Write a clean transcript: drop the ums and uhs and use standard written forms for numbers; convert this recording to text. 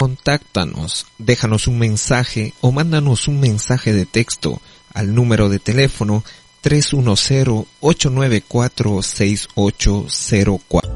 Contáctanos, déjanos un mensaje o mándanos un mensaje de texto al número de teléfono 310-894-6804.